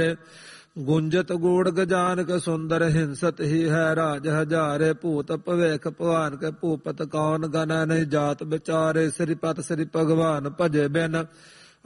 ਗੁੰਜਤ ਗੂੜ ਗਜਾਨ ਕ ਸੁੰਦਰ ਹਿੰਸਤ ਹੀ ਹੈ ਰਾਜ ਹਜ਼ਾਰੇ ਭੂਤ ਭਵੇਖ ਭਵਾਨ ਕੇ ਭੂਪਤ ਕੌਣ ਗਨ ਨਹੀਂ ਜਾਤ ਵਿਚਾਰੇ ਸ੍ਰੀਪਤ ਸ੍ਰੀ ਭਗਵਾਨ ਭਜੇ ਬਿਨ